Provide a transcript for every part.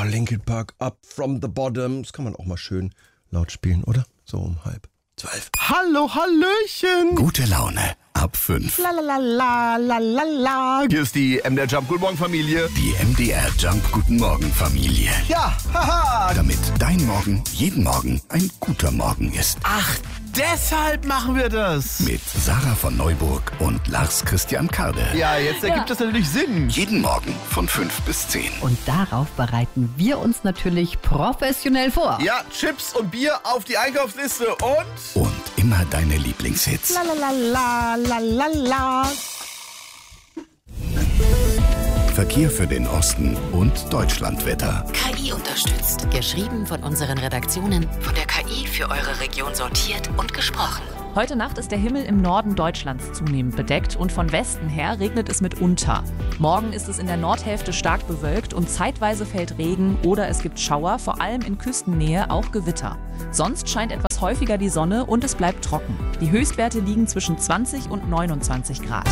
Oh, Linkin Park, Up from the Bottom. Das kann man auch mal schön laut spielen, oder? So um 11:30. Hallo, Hallöchen. Gute Laune ab 5. La la la la la la la. Hier ist die MDR Jump Guten Morgen Familie. Die MDR Jump Guten Morgen Familie. Ja, haha. Damit dein Morgen jeden Morgen ein guter Morgen ist. Ach, deshalb machen wir das. Mit Sarah von Neuburg und Lars Christian Karde. Ja, jetzt ergibt das natürlich Sinn. Jeden Morgen von 5 bis 10. Und darauf bereiten wir uns natürlich professionell vor. Ja, Chips und Bier auf die Einkaufsliste und immer deine Lieblingshits. la la la la la la. Verkehr für den Osten und Deutschlandwetter. KI unterstützt. Geschrieben von unseren Redaktionen, von der KI für eure Region sortiert und gesprochen. Heute Nacht ist der Himmel im Norden Deutschlands zunehmend bedeckt und von Westen her regnet es mitunter. Morgen ist es in der Nordhälfte stark bewölkt und zeitweise fällt Regen oder es gibt Schauer, vor allem in Küstennähe auch Gewitter. Sonst scheint etwas häufiger die Sonne und es bleibt trocken. Die Höchstwerte liegen zwischen 20 und 29 Grad.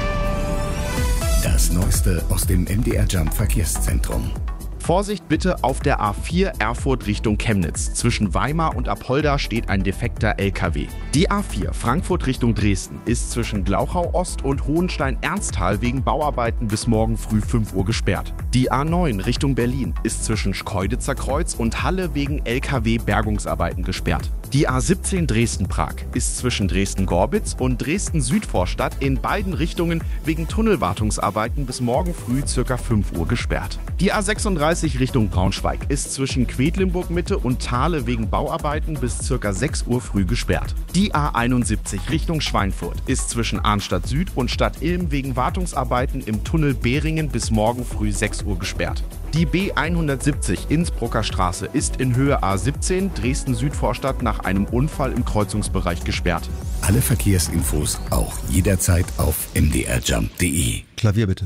Das Neueste aus dem MDR Jump Verkehrszentrum. Vorsicht bitte auf der A4 Erfurt Richtung Chemnitz. Zwischen Weimar und Apolda steht ein defekter LKW. Die A4 Frankfurt Richtung Dresden ist zwischen Glauchau Ost und Hohenstein-Ernsthal wegen Bauarbeiten bis morgen früh 5 Uhr gesperrt. Die A9 Richtung Berlin ist zwischen Schkeuditzer Kreuz und Halle wegen LKW-Bergungsarbeiten gesperrt. Die A17 Dresden-Prag ist zwischen Dresden-Gorbitz und Dresden-Südvorstadt in beiden Richtungen wegen Tunnelwartungsarbeiten bis morgen früh ca. 5 Uhr gesperrt. Die A36 Richtung Braunschweig ist zwischen Quedlinburg-Mitte und Thale wegen Bauarbeiten bis ca. 6 Uhr früh gesperrt. Die A71 Richtung Schweinfurt ist zwischen Arnstadt Süd und Stadt Ilm wegen Wartungsarbeiten im Tunnel Behringen bis morgen früh 6 Uhr gesperrt. Die B170 Innsbrucker Straße ist in Höhe A17 Dresden-Südvorstadt nach einem Unfall im Kreuzungsbereich gesperrt. Alle Verkehrsinfos auch jederzeit auf mdrjump.de. Klavier bitte.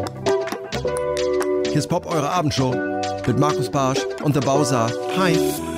Hier ist Pop, eure Abendshow mit Markus Barsch und der Bowser. Hi.